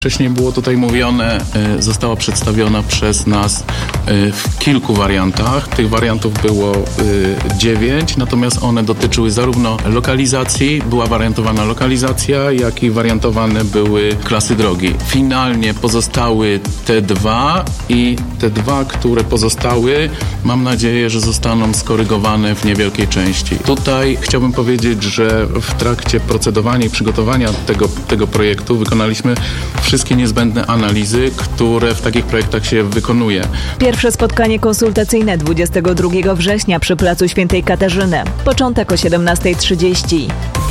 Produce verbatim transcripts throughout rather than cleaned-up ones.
Wcześniej było tutaj mówione, została przedstawiona przez nas w kilku wariantach. Tych wariantów było dziewięć, natomiast one dotyczyły zarówno lokalizacji, była wariantowana lokalizacja, jak i wariantowane były klasy drogi. Finalnie pozostały te dwa i te dwa, które pozostały, mam nadzieję, że zostaną skorygowane w niewielkiej części. Tutaj chciałbym powiedzieć, że w trakcie procedowania i przygotowania tego, tego projektu wykonaliśmy wszystkie niezbędne analizy, które w takich projektach się wykonuje. Pierwsze spotkanie konsultacyjne dwudziestego drugiego września przy Placu Świętej Katarzyny. Początek o siedemnasta trzydzieści.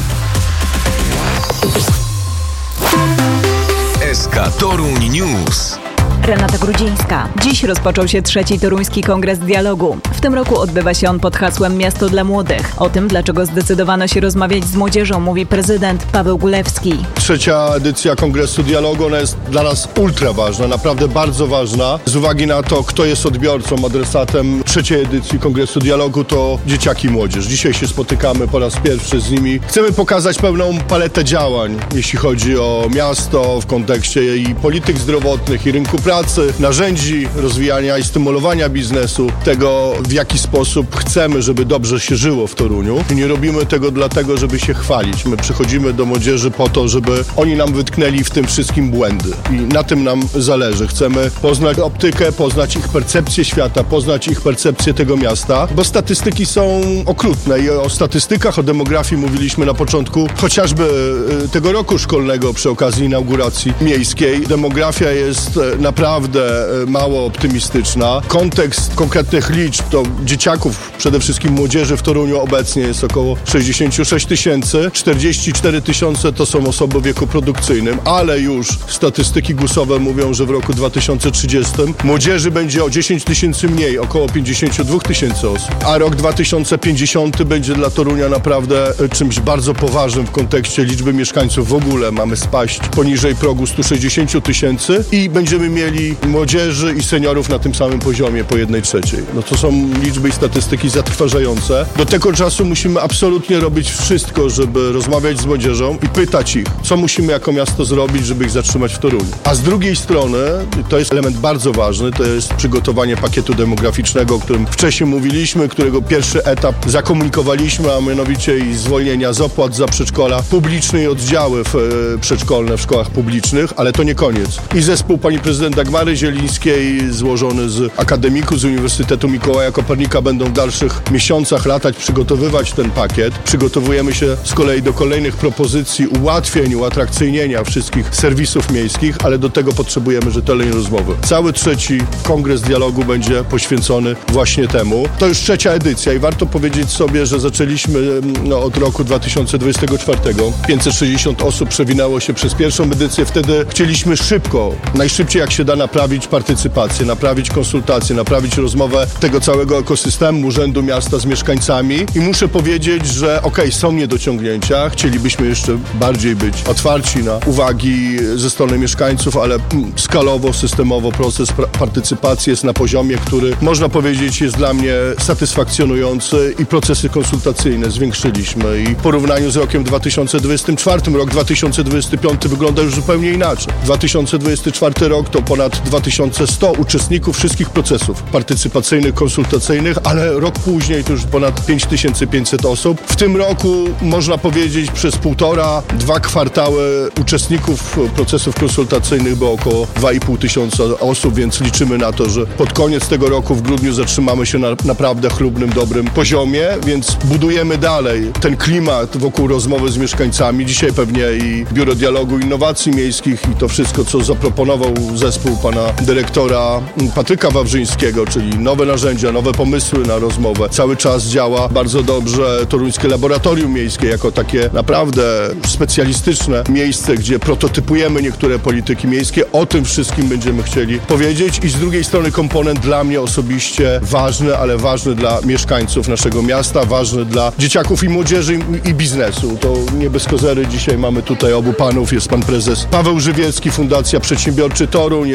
S K Toruń News. Renata Grudzińska. Dziś rozpoczął się trzeci Toruński Kongres Dialogu. W tym roku odbywa się on pod hasłem Miasto dla Młodych. O tym, dlaczego zdecydowano się rozmawiać z młodzieżą, mówi prezydent Paweł Gulewski. Trzecia edycja Kongresu Dialogu, ona jest dla nas ultra ważna, naprawdę bardzo ważna. Z uwagi na to, kto jest odbiorcą, adresatem trzeciej edycji Kongresu Dialogu, to dzieciaki i młodzież. Dzisiaj się spotykamy po raz pierwszy z nimi. Chcemy pokazać pewną paletę działań, jeśli chodzi o miasto w kontekście i polityk zdrowotnych, i rynku pracy, narzędzi rozwijania i stymulowania biznesu, tego w jaki sposób chcemy, żeby dobrze się żyło w Toruniu. I nie robimy tego dlatego, żeby się chwalić. My przychodzimy do młodzieży po to, żeby oni nam wytknęli w tym wszystkim błędy. I na tym nam zależy. Chcemy poznać optykę, poznać ich percepcję świata, poznać ich percepcję tego miasta, bo statystyki są okrutne i o statystykach, o demografii mówiliśmy na początku chociażby tego roku szkolnego przy okazji inauguracji miejskiej. Demografia jest naprawdę naprawdę mało optymistyczna. Kontekst konkretnych liczb to dzieciaków, przede wszystkim młodzieży w Toruniu obecnie jest około sześćdziesiąt sześć tysięcy, czterdzieści cztery tysiące to są osoby w wieku produkcyjnym, ale już statystyki gusowe mówią, że w roku dwa tysiące trzydziestym młodzieży będzie o dziesięć tysięcy mniej, około pięćdziesiąt dwa tysiące osób, a rok dwa tysiące pięćdziesiąty będzie dla Torunia naprawdę czymś bardzo poważnym w kontekście liczby mieszkańców. W ogóle mamy spaść poniżej progu stu sześćdziesięciu tysięcy i będziemy mieli młodzieży i seniorów na tym samym poziomie po jednej trzeciej. No to są liczby i statystyki zatrważające. Do tego czasu musimy absolutnie robić wszystko, żeby rozmawiać z młodzieżą i pytać ich, co musimy jako miasto zrobić, żeby ich zatrzymać w Toruniu. A z drugiej strony, to jest element bardzo ważny, to jest przygotowanie pakietu demograficznego, o którym wcześniej mówiliśmy, którego pierwszy etap zakomunikowaliśmy, a mianowicie i zwolnienia z opłat za przedszkola publiczne i oddziały w, e, przedszkolne w szkołach publicznych, ale to nie koniec. I zespół pani prezydent Dagmary Zielińskiej, złożony z akademików z Uniwersytetu Mikołaja Kopernika, będą w dalszych miesiącach, latach przygotowywać ten pakiet. Przygotowujemy się z kolei do kolejnych propozycji ułatwień, uatrakcyjnienia wszystkich serwisów miejskich, ale do tego potrzebujemy rzetelnej rozmowy. Cały trzeci Kongres Dialogu będzie poświęcony właśnie temu. To już trzecia edycja i warto powiedzieć sobie, że zaczęliśmy no, od roku dwa tysiące dwudziestego czwartego. pięćset sześćdziesiąt osób przewinęło się przez pierwszą edycję. Wtedy chcieliśmy szybko, najszybciej jak się da, naprawić partycypację, naprawić konsultacje, naprawić rozmowę tego całego ekosystemu Urzędu Miasta z mieszkańcami i muszę powiedzieć, że okej, okay, są niedociągnięcia, chcielibyśmy jeszcze bardziej być otwarci na uwagi ze strony mieszkańców, ale skalowo, systemowo proces partycypacji jest na poziomie, który można powiedzieć jest dla mnie satysfakcjonujący i procesy konsultacyjne zwiększyliśmy i w porównaniu z rokiem dwa tysiące dwudziestym czwartym rok dwa tysiące dwudziesty piąty wygląda już zupełnie inaczej. dwa tysiące dwudziesty czwarty rok to ponad dwa tysiące sto uczestników wszystkich procesów partycypacyjnych, konsultacyjnych, ale rok później to już ponad pięć tysięcy pięćset osób. W tym roku można powiedzieć przez półtora, dwa kwartały uczestników procesów konsultacyjnych było około dwa i pół tysiąca osób, więc liczymy na to, że pod koniec tego roku w grudniu zatrzymamy się na naprawdę chlubnym, dobrym poziomie, więc budujemy dalej ten klimat wokół rozmowy z mieszkańcami. Dzisiaj pewnie i Biuro Dialogu Innowacji Miejskich i to wszystko, co zaproponował zespół pana dyrektora Patryka Wawrzyńskiego, czyli nowe narzędzia, nowe pomysły na rozmowę. Cały czas działa bardzo dobrze Toruńskie Laboratorium Miejskie jako takie naprawdę specjalistyczne miejsce, gdzie prototypujemy niektóre polityki miejskie. O tym wszystkim będziemy chcieli powiedzieć i z drugiej strony komponent dla mnie osobiście ważny, ale ważny dla mieszkańców naszego miasta, ważny dla dzieciaków i młodzieży i, i biznesu. To nie bez kozery dzisiaj mamy tutaj obu panów. Jest pan prezes Paweł Żywiecki, Fundacja Przedsiębiorczy Toruń,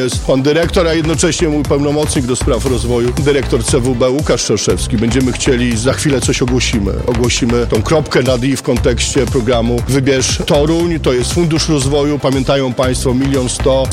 jest pan dyrektor, a jednocześnie mój pełnomocnik do spraw rozwoju, dyrektor C W B Łukasz Czerszewski. Będziemy chcieli, za chwilę coś ogłosimy. Ogłosimy tą kropkę nad i w kontekście programu Wybierz Toruń. To jest Fundusz Rozwoju. Pamiętają państwo, milion sto